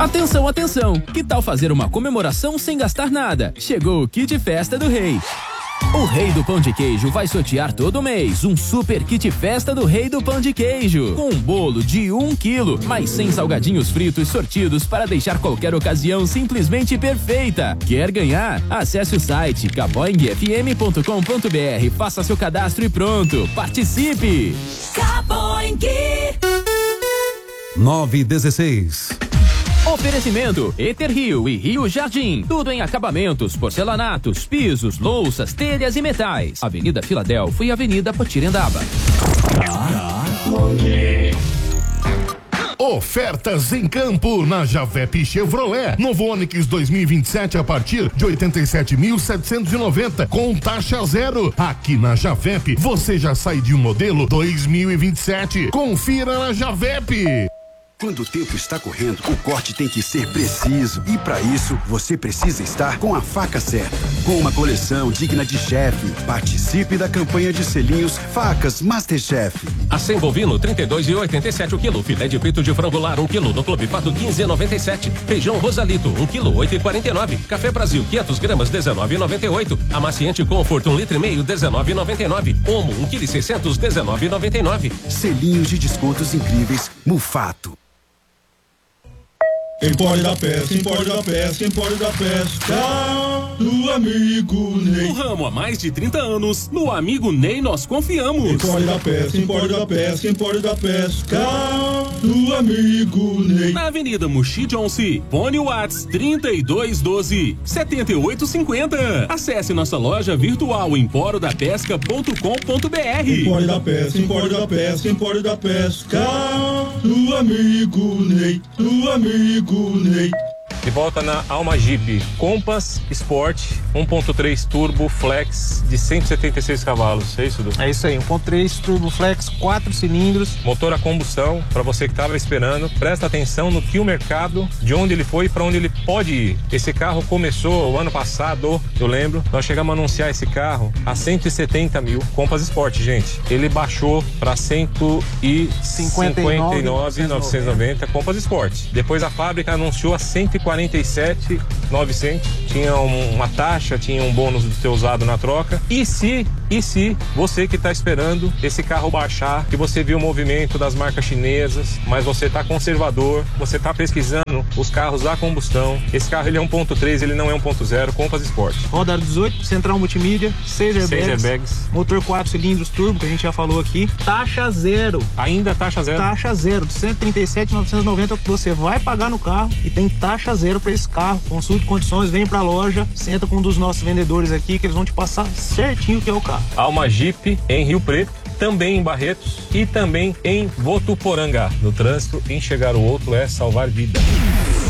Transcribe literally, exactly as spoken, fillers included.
Atenção, atenção! Que tal fazer uma comemoração sem gastar nada? Chegou o Kit Festa do Rei. O Rei do Pão de Queijo vai sortear todo mês um super kit festa do Rei do Pão de Queijo. Com um bolo de um quilo, mais cem salgadinhos fritos sortidos para deixar qualquer ocasião simplesmente perfeita. Quer ganhar? Acesse o site caboing f m ponto com ponto b r, faça seu cadastro e pronto. Participe! Caboing nove e dezesseis. Oferecimento Eter Rio e Rio Jardim. Tudo em acabamentos, porcelanatos, pisos, louças, telhas e metais. Avenida Filadélfia e Avenida Potirendaba. Ofertas em campo na Javep Chevrolet. Novo Onix dois mil e vinte e sete a partir de oitenta e sete mil setecentos e noventa com taxa zero. Aqui na Javep você já sai de um modelo dois mil e vinte e sete. Confira na Javep. Quando o tempo está correndo, o corte tem que ser preciso. E para isso, você precisa estar com a faca certa. Com uma coleção digna de chefe. Participe da campanha de selinhos Facas Masterchef. Acém bovino, trinta e dois e oitenta e sete o quilo. Filé de peito de frango lar, um quilo. No Clube Pato, quinze e noventa e sete. Feijão Rosalito, um quilo, oito e quarenta e nove. Café Brasil, quinhentas gramas, dezenove e noventa e oito. Amaciante Comfort, um litro e meio, dezenove e noventa e nove. Omo, um quilo e seiscentos, dezenove e noventa e nove. Selinhos de descontos incríveis, Mufato. Empório da Pesca, Empório da Pesca, Empório da Pesca, do amigo Ney. No ramo há mais de trinta anos, no amigo Ney nós confiamos. Empório da Pesca, Empório da Pesca, Empório da Pesca, do amigo Ney. Na Avenida Muxi Johnson, fone Whats trinta e dois doze, setenta e oito cinquenta. Acesse nossa loja virtual empório da pesca ponto com ponto b r. Empório da Pesca, Empório da Pesca, Empório da Pesca, do amigo Ney, do amigo Ney. De volta na Alma Jeep Compass Sport um ponto três Turbo Flex de cento e setenta e seis cavalos, é isso, Du? É isso aí, um ponto três Turbo Flex, quatro cilindros. Motor a combustão, para você que estava esperando, presta atenção no que o mercado, de onde ele foi e para onde ele pode ir. Esse carro começou o ano passado, eu lembro, nós chegamos a anunciar esse carro a cento e setenta mil, Compass Sport, gente. Ele baixou para cento e cinquenta e nove mil novecentos e noventa, Compass Sport. Depois a fábrica anunciou a cento e quarenta e sete mil e novecentos, tinha uma taxa, tinha um bônus do teu usado na troca. E se, e se você que está esperando esse carro baixar, que você viu o movimento das marcas chinesas, mas você está conservador, você está pesquisando os carros a combustão, esse carro ele é um ponto três, ele não é um ponto zero, Compass Sport. Roda dezoito, central multimídia, seis airbags, airbags, motor quatro cilindros turbo, que a gente já falou aqui, taxa zero. Ainda taxa zero? Taxa zero, de cento e trinta e sete mil novecentos e noventa que você vai pagar no carro e tem taxa zero para esse carro. Consulte condições, vem pra loja, senta com um dos nossos vendedores aqui que eles vão te passar certinho o que é o carro. Alma Jeep em Rio Preto, também em Barretos e também em Votuporanga. No trânsito, enxergar o outro é salvar vida.